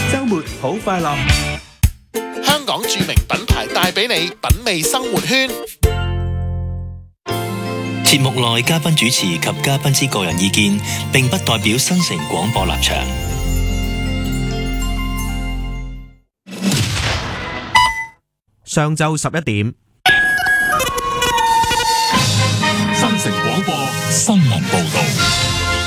週末好快樂！ 香港著名品牌帶俾你品味生活圈。 節目內嘉賓主持及嘉賓之個人意見，並不代表新城廣播立場。 上晝11點， 新城廣播新聞報道。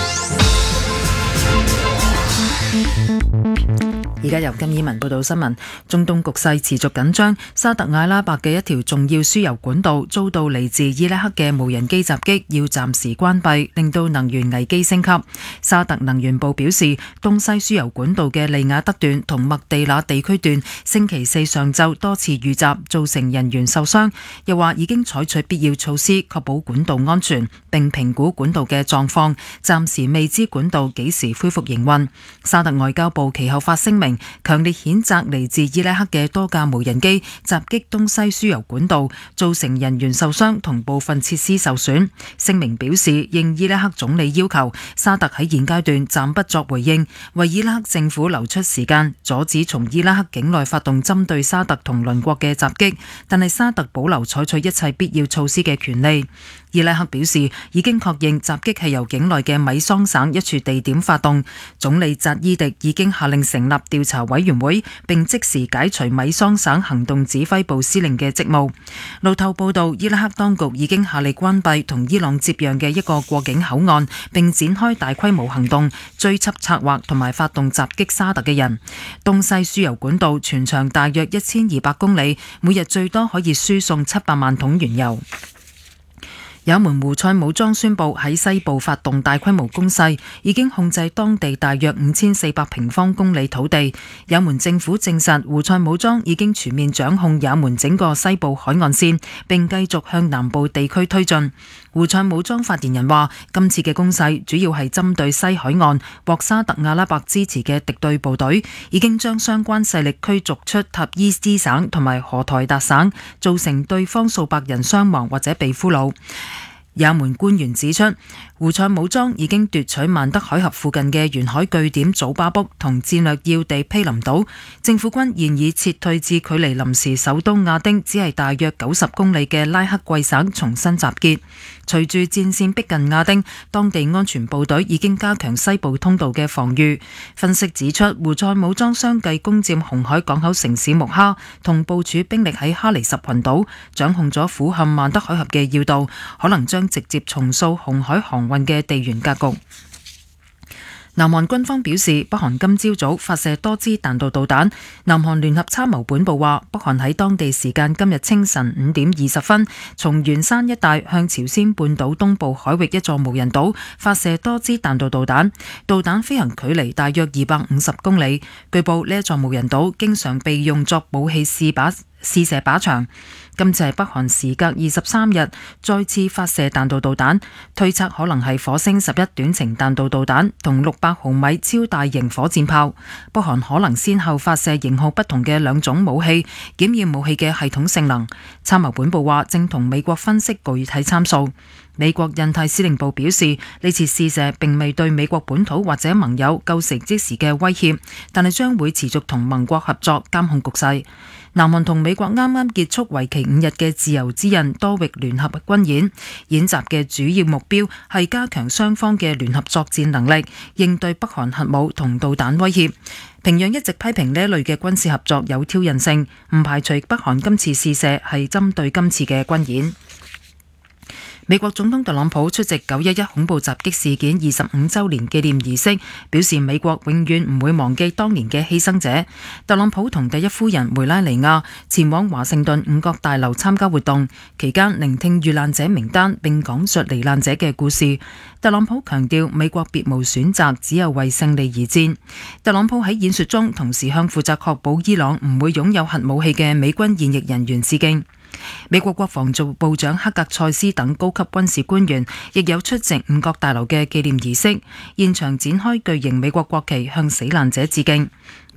而家由金以文報道新聞。中東局勢持續緊張，沙特阿拉伯嘅一條重要輸油管道遭到嚟自伊拉克嘅無人機襲擊，要暫時關閉，令到能源危機升級。沙特能源部表示，東西輸油管道嘅利雅德段同麥地那地區段星期四上晝多次遇襲，造成人員受傷。又話已經採取必要措施確保管道安全，並評估管道嘅狀況，暫時未知管道幾時恢復營運。沙特外交部其後發聲明，強烈譴責嚟自伊拉克嘅多架無人機襲擊東西輸油管道，造成人員受傷同部分設施受損。聲明表示，應伊拉克總理要求，沙特喺現階段暫不作回應，為伊拉克政府留出時間，阻止從伊拉克境內發動針對沙特同鄰國嘅襲擊，但係沙特保留採取一切必要措施嘅權利。伊拉克表示已經確認襲擊係由境內嘅米桑省一處地點發動，總理扎伊迪已經下令成立調查委員會，並即時解除米桑省行動指揮部司令嘅職務。路透報道，伊拉克當局已經下令關閉同伊朗接壤嘅一個過境口岸，並展開大規模行動，追緝策劃同埋發動襲擊沙特嘅人。東西輸油管道全長大約1200公里，每日最多可以輸送700萬桶原油。也門胡塞武裝宣布喺西部發動大規模攻勢，已經控制當地大約5400平方公里土地。也門政府證實，胡塞武裝已經全面掌控也門整個西部海岸線，並繼續向南部地區推進。胡塞武裝發言人話，今次嘅攻勢主要係針對西海岸獲沙特阿拉伯支持嘅敵對部隊，已經將相關勢力驅逐出塔伊斯省同埋荷台達省，造成對方數百人傷亡或者被俘虜。也門官員指出，胡塞武裝已經奪取曼德海峽附近嘅沿海據點祖巴卜同戰略要地毗林島，政府軍現已撤退至距離臨時首都亞丁只係大約90公里嘅拉克季省重新集結。隨住戰線逼近亞丁，當地安全部隊已經加強西部通道嘅防禦。分析指出，胡塞武裝相繼攻佔紅海港口城市木哈，同部署兵力喺哈里什群島，掌控咗俯瞰曼德海峽嘅要道，可能將直接重塑紅海航運嘅地緣格局。南韓軍方表示，北韓今朝早發射多支彈道導彈。南韓聯合參謀本部話，北韓喺當地時間今日清晨5點20分，從元山一帶向朝鮮半島東部海域一座無人島發射多支彈道導彈，導彈飛行距離大約250公里。據報呢一座無人島經常被用作武器試射靶場。今次係北韓時隔23日再次發射彈道導彈，推測可能係火星11短程彈道導彈同600毫米超大型火箭炮。北韓可能先後發射型號不同嘅兩種武器，檢驗武器嘅系統性能。參謀本部話正同美國分析具體參數。美國印太司令部表示，呢次試射並未對美國本土或者盟友構成即時嘅威脅，但係將會持續同盟國合作監控局勢。南韓同美國啱啱結束為期5日嘅自由之刃多域聯合軍演，演習嘅主要目標係加強雙方嘅聯合作戰能力，應對北韓核武同導彈威脅。平壤一直批評呢一類嘅軍事合作有挑釁性，唔排除北韓今次試射係針對今次嘅軍演。美國總統特朗普出席911恐怖襲擊事件25週年紀念儀式，表示美國永遠唔會忘記當年嘅犧牲者。特朗普同第一夫人梅拉尼亞前往華盛頓五角大樓參加活動，期間聆聽遇難者名單並講述罹難者嘅故事。特朗普強調美國別無選擇，只有為勝利而戰。特朗普喺演說中同時向負責確保伊朗唔會擁有核武器嘅美軍現役人員致敬。美國國防部長克格塞斯等高級軍事官員亦有出席五角大樓嘅紀念儀式，現場展開巨型美國國旗向死難者致敬。